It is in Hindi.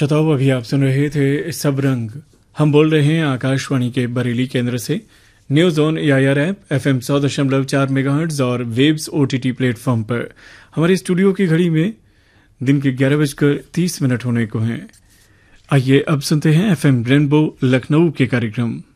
श्रोताओं, अभी आप सुन रहे थे सब रंग। हम बोल रहे हैं आकाशवाणी के बरेली केंद्र से। News on AIR app FM 100.4 megahertz और वेब्स OTT प्लेटफॉर्म पर। हमारे स्टूडियो की घड़ी में दिन के 11:30 होने को हैं। आइए अब सुनते हैं FM रेनबो लखनऊ के कार्यक्रम।